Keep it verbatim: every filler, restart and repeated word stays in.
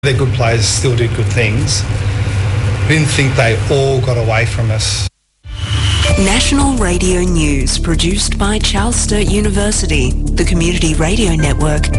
They're good players, still do good things. I didn't think they all got away from us. National Radio News, produced by Charles Sturt University, the Community Radio Network